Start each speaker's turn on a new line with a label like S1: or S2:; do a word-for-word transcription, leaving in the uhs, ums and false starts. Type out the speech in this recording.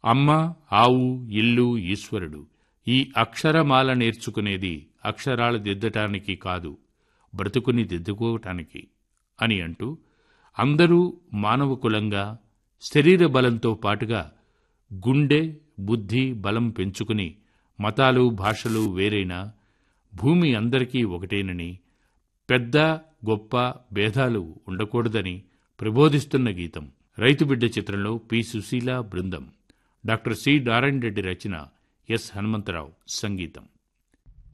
S1: అమ్మ, ఆవు, ఇల్లు, ఈశ్వరుడు ఈ అక్షరమాల నేర్చుకునేది అక్షరాలు దిద్దటానికి కాదు, బ్రతుకుని దిద్దుకోవటానికి అని అంటూ అందరూ మానవ కులంగా శరీర బలంతో పాటుగా గుండె, బుద్ధి, బలం పెంచుకుని మతాలు, భాషలు వేరైనా భూమి అందరికీ ఒకటేనని, పెద్ద గొప్ప భేదాలు ఉండకూడదని ప్రబోధిస్తున్న గీతం రైతుబిడ్డ చిత్రంలో పి. సుశీల బృందం, డాక్టర్ సి. నారాయణ రెడ్డి రచన, ఎస్. హనుమంతరావు సంగీతం.